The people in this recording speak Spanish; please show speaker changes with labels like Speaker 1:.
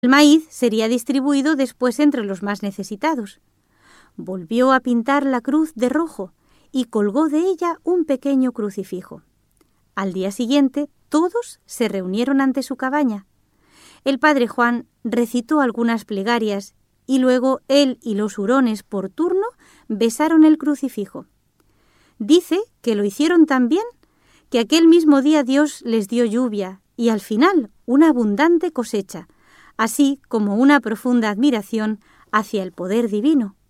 Speaker 1: El maíz sería distribuido después entre los más necesitados. Volvió a pintar la cruz de rojo y colgó de ella un pequeño crucifijo. Al día siguiente, todos se reunieron ante su cabaña. El padre Juan recitó algunas plegarias y luego él y los hurones por turno besaron el crucifijo. Dice que lo hicieron tan bien que aquel mismo día Dios les dio lluvia y al final una abundante cosecha, así como una profunda admiración hacia el poder divino.